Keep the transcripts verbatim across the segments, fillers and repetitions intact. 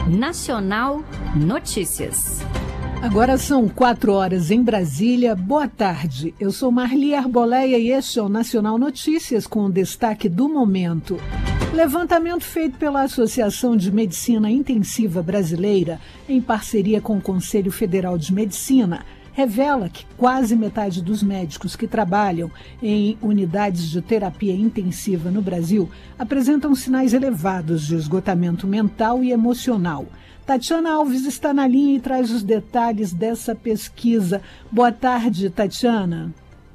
Nacional Notícias. Agora são quatro horas em Brasília. Boa tarde. Eu sou Marli Arboleia e este é o Nacional Notícias com o destaque do momento. Levantamento feito pela Associação de Medicina Intensiva Brasileira, em parceria com o Conselho Federal de Medicina, revela que quase metade dos médicos que trabalham em unidades de terapia intensiva no Brasil apresentam sinais elevados de esgotamento mental e emocional. Tatiana Alves está na linha e traz os detalhes dessa pesquisa. Boa tarde, Tatiana.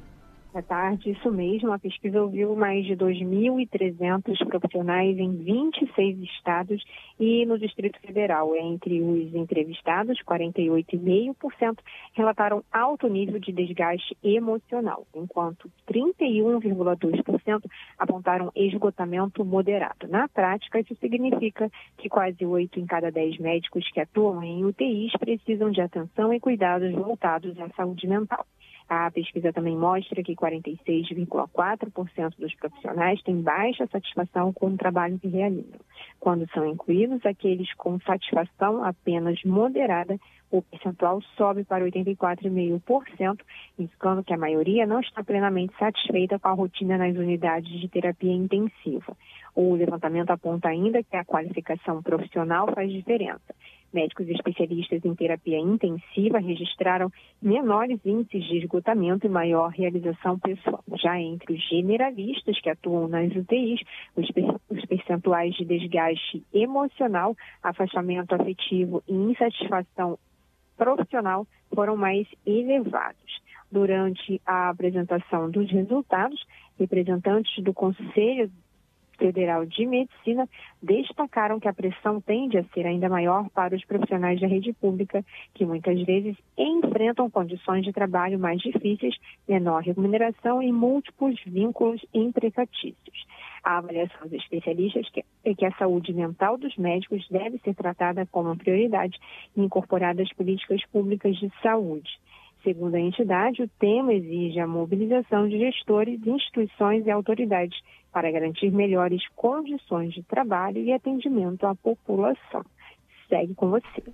Boa tarde, isso mesmo. A pesquisa ouviu mais de dois mil e trezentos profissionais em vinte e seis estados e no Distrito Federal. Entre os entrevistados, quarenta e oito vírgula cinco por cento relataram alto nível de desgaste emocional, enquanto trinta e um vírgula dois por cento apontaram esgotamento moderado. Na prática, isso significa que quase oito em cada dez médicos que atuam em U T Is precisam de atenção e cuidados voltados à saúde mental. A pesquisa também mostra que quarenta e seis vírgula quatro por cento dos profissionais têm baixa satisfação com o trabalho que realizam. Quando são incluídos aqueles com satisfação apenas moderada, o percentual sobe para oitenta e quatro vírgula cinco por cento, indicando que a maioria não está plenamente satisfeita com a rotina nas unidades de terapia intensiva. O levantamento aponta ainda que a qualificação profissional faz diferença. Médicos especialistas em terapia intensiva registraram menores índices de esgotamento e maior realização pessoal. Já entre os generalistas que atuam nas U T Is, os, per- os percentuais de desgaste emocional, afastamento afetivo e insatisfação profissional foram mais elevados. Durante a apresentação dos resultados, representantes do Conselho Federal de Medicina destacaram que a pressão tende a ser ainda maior para os profissionais da rede pública, que muitas vezes enfrentam condições de trabalho mais difíceis, menor remuneração e múltiplos vínculos empregatícios. A avaliação dos especialistas é que a saúde mental dos médicos deve ser tratada como prioridade e incorporada às políticas públicas de saúde. Segundo a entidade, o tema exige a mobilização de gestores, instituições e autoridades para garantir melhores condições de trabalho e atendimento à população. Segue com você.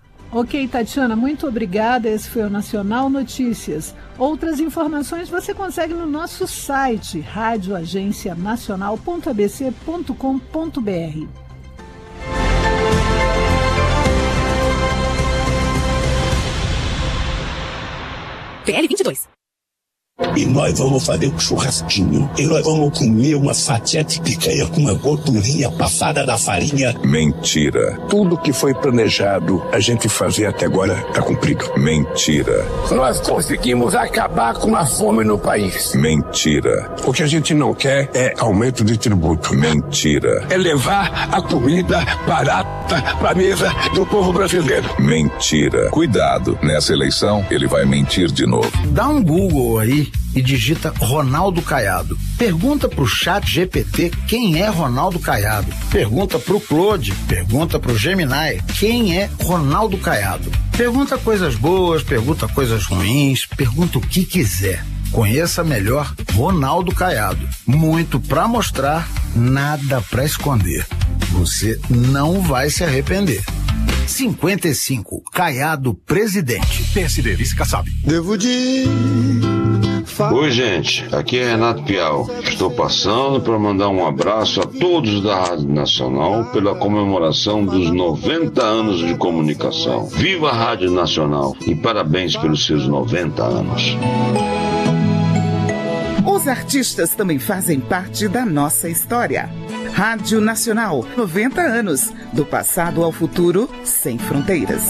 Ok, Tatiana, muito obrigada. Esse foi o Nacional Notícias. Outras informações você consegue no nosso site, rádio agência nacional ponto a b c ponto com ponto b r. P L vinte e dois. E nós vamos fazer um churrasquinho. E nós vamos comer uma fatia de picanha com uma gordurinha passada da farinha. Mentira. Tudo que foi planejado a gente fazer até agora está cumprido. Mentira. Nós conseguimos acabar com a fome no país. Mentira. O que a gente não quer é aumento de tributo. Mentira. É levar a comida barata para a mesa do povo brasileiro. Mentira. Cuidado, nessa eleição ele vai mentir de novo. Dá um Google aí e digita Ronaldo Caiado. Pergunta pro Chat G P T quem é Ronaldo Caiado. Pergunta pro Claude, pergunta pro Gemini quem é Ronaldo Caiado. Pergunta coisas boas, pergunta coisas ruins, pergunta o que quiser. Conheça melhor Ronaldo Caiado. Muito pra mostrar, nada pra esconder. Você não vai se arrepender. cinquenta e cinco, Caiado Presidente. P S D, Vice Kassab. Devo de... Oi, gente, aqui é Renato Piau. Estou passando para mandar um abraço a todos da Rádio Nacional pela comemoração dos noventa anos de comunicação. Viva a Rádio Nacional e parabéns pelos seus noventa anos. Os artistas também fazem parte da nossa história. Rádio Nacional, noventa anos, do passado ao futuro, sem fronteiras.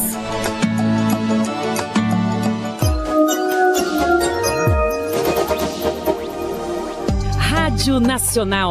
Rádio Nacional.